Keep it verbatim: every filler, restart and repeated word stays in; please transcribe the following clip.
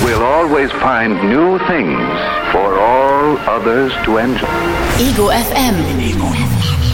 will always find new things for all others to enjoy. Ego F M. Ego F M.